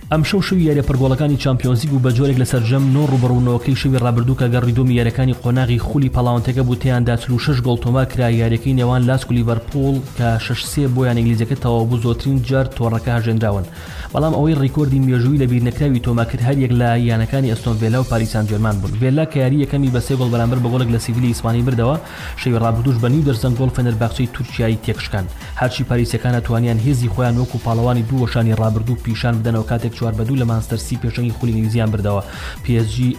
ئەم شەو یاریە پڕگۆڵەکانی چامپیۆنز لیگ و بە جۆرێک لەسەر جەم 9 ڕوبەڕوونەوەکەی شەوی ڕابردوو کە گەڕیدۆمی یاریەکانی قۆناغی خولی پاڵاوانتەکە بوو تیاندا 46 گۆڵ تۆمار کرا یاریەکەی نێوان لاسک و لیڤەرپۆڵ کە 6-3 بۆ یان ئینگلیزیەکە تەواو بوو زۆرترین جار تۆڕەکە هەژێنراون بەڵام ئەوەی ڕیکۆردی مێژووی لە بیرنەکراوی تۆمارکرد هەر یەک لە یانەکانی ئەستۆن ڤیلا و پاریس سان ژێرمان بوون. ڤیلا کە یاری یەکەمی بە 3 گۆڵ بەرامبەر بە گۆڵێک لە سیڤیلی ئیسپانی بردەوە شەوی ڕابردووش بە 9 گۆڵ فەنەرباخچەی تورکیایی تێکشکان. هەرچی پاریسیەکان توانیان هێزی خۆیان وەکو پاڵەوانی دوو وەشانی ڕابردوو پیشان بدەنەوە کاتێک 4-2 لە مانچستەر سی پێشەنگی خولی ئینگلیزیان بردەوە. PSG